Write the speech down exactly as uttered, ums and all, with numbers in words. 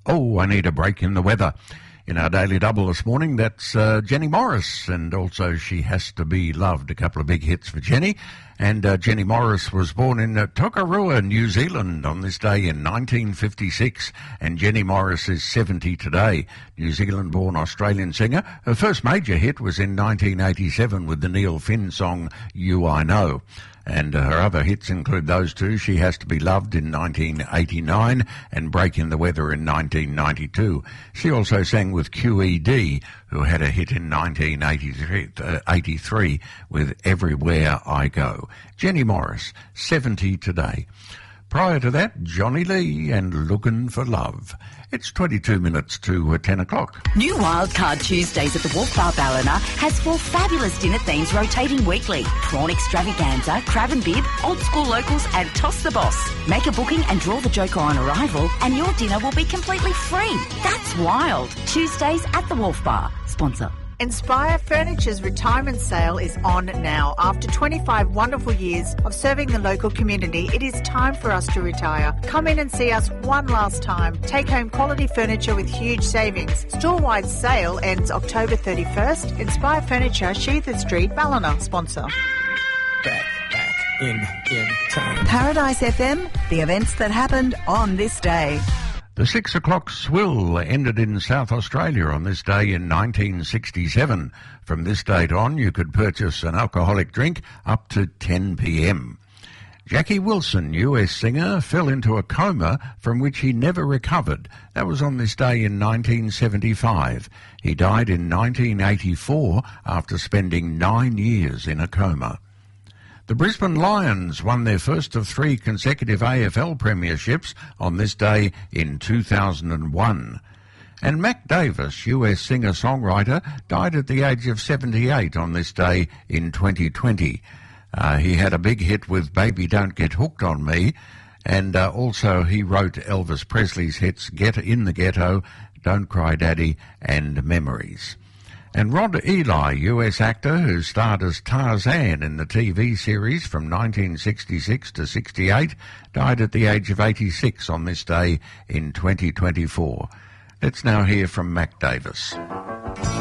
Oh, I Need a Break in the Weather. In our Daily Double this morning, that's uh, Jenny Morris, and also She Has to Be Loved, a couple of big hits for Jenny. And uh, Jenny Morris was born in uh, Tokarua, New Zealand on this day in nineteen fifty-six, and Jenny Morris is seventy today. New Zealand-born Australian singer. Her first major hit was in nineteen eighty-seven with the Neil Finn song You I Know. And uh, her other hits include those two, She Has to Be Loved in nineteen eighty-nine and Break in the Weather in nineteen ninety-two. She also sang with Q E D, who had a hit in nineteen eighty-three with Everywhere I Go. Jenny Morris, seventy today. Prior to that, Johnny Lee and Looking for Love. It's twenty-two minutes to uh, ten o'clock. New Wildcard Tuesdays at the Wolf Bar Ballina has four fabulous dinner themes rotating weekly. Prawn extravaganza, crab and bib, old school locals and toss the boss. Make a booking and draw the joker on arrival and your dinner will be completely free. That's wild. Tuesdays at the Wolf Bar. Sponsor. Inspire Furniture's retirement sale is on now. After twenty-five wonderful years of serving the local community, it is time for us to retire. Come in and see us one last time. Take home quality furniture with huge savings. Store-wide sale ends October thirty-first. Inspire Furniture, Sheather Street, Ballina. Sponsor. Back, back, in, in time. Paradise F M, the events that happened on this day. The six o'clock swill ended in South Australia on this day in nineteen sixty-seven. From this date on, you could purchase an alcoholic drink up to ten p.m. Jackie Wilson, U S singer, fell into a coma from which he never recovered. That was on this day in nineteen seventy-five. He died in nineteen eighty-four after spending nine years in a coma. The Brisbane Lions won their first of three consecutive A F L premierships on this day in two thousand one. And Mac Davis, U S singer-songwriter, died at the age of seventy-eight on this day in twenty twenty. Uh, he had a big hit with Baby Don't Get Hooked on Me, and uh, also he wrote Elvis Presley's hits Get in the Ghetto, Don't Cry Daddy, and Memories. And Rod Ely, U S actor who starred as Tarzan in the T V series from nineteen sixty-six to sixty-eight, died at the age of eighty-six on this day in twenty twenty-four. Let's now hear from Mac Davis.